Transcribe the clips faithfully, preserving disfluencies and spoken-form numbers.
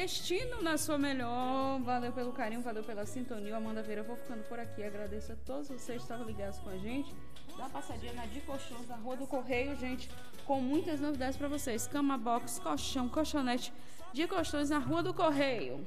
Destino na sua melhor. Valeu pelo carinho, valeu pela sintonia. Amanda Veira, eu vou ficando por aqui. Agradeço a todos vocês que estavam ligados com a gente. Dá uma passadinha na de colchões, na Rua do Correio, gente, com muitas novidades para vocês. Cama box, colchão, colchonete de colchões na Rua do Correio.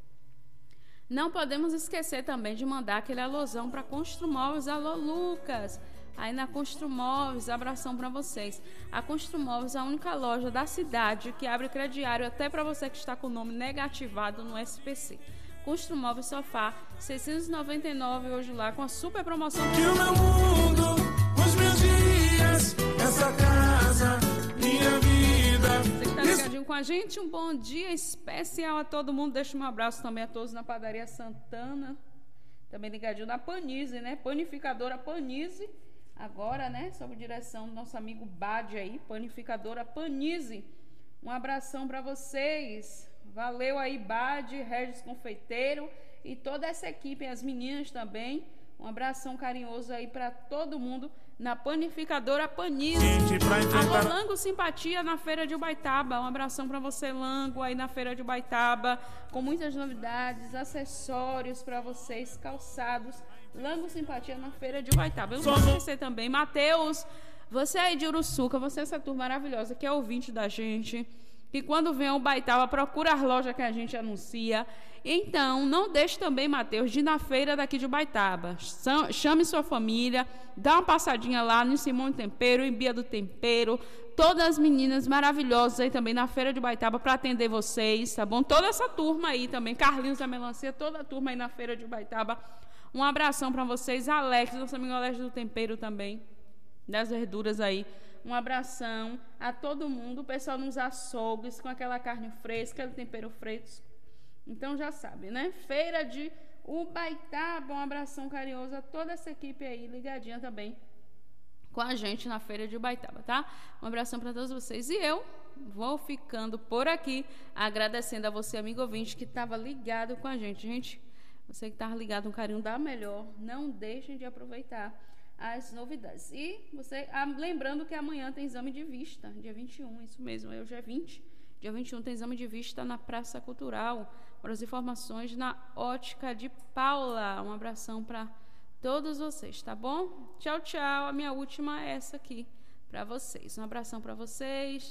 Não podemos esquecer também de mandar aquele alusão para Construmóveis. Alô, Lucas! Aí na Construmóveis, abração para vocês. A Construmóveis é a única loja da cidade que abre crediário até para você que está com o nome negativado no S P C. Construmóveis Sofá, seiscentos e noventa e nove hoje lá com a super promoção. Que o meu mundo, os meus dias, essa casa, minha vida. Você que tá ligadinho com a gente, um bom dia especial a todo mundo. Deixa um abraço também a todos na Padaria Santana. Também ligadinho na Panise, né? Panificadora Panise. Agora, né, sob direção do nosso amigo Bade aí, Panificadora Panise. Um abração para vocês. Valeu aí, Bade, Regis Confeiteiro e toda essa equipe, as meninas também. Um abração carinhoso aí para todo mundo na Panificadora Panise. Alô, Lango Simpatia na Feira de Ubaitaba. Um abração para você, Lango, aí na Feira de Ubaitaba, com muitas novidades, acessórios para vocês, calçados. Lango Simpatia na Feira de Ubaitaba. Eu não vou esquecer também, Matheus, você aí de Uruçuca, você é essa turma maravilhosa que é ouvinte da gente, que quando vem ao Ubaitaba procura as lojas que a gente anuncia. Então, não deixe também, Matheus, de ir na feira daqui de Ubaitaba. Chame sua família, dá uma passadinha lá no Simão Tempero, em Bia do Tempero. Todas as meninas maravilhosas aí também na feira de Ubaitaba para atender vocês, tá bom? Toda essa turma aí também, Carlinhos da Melancia, toda a turma aí na feira de Ubaitaba. Um abração para vocês, Alex, nosso amigo Alex do Tempero também, das verduras aí. Um abração a todo mundo, o pessoal nos açougues, com aquela carne fresca, aquele tempero fresco. Então já sabe, né? Feira de Ubaitaba, um abração carinhoso a toda essa equipe aí, ligadinha também com a gente na Feira de Ubaitaba, tá? Um abração para todos vocês. E eu vou ficando por aqui, agradecendo a você, amigo ouvinte, que estava ligado com a gente. Gente, você que estava ligado, um carinho da melhor, não deixem de aproveitar as novidades. E você, ah, lembrando que amanhã tem exame de vista, dia vinte e um, isso mesmo, hoje é vinte. Dia vinte e um tem exame de vista na Praça Cultural. Para as informações, na Ótica de Paula. Um abração para todos vocês, tá bom? Tchau, tchau. A minha última é essa aqui para vocês. Um abração para vocês.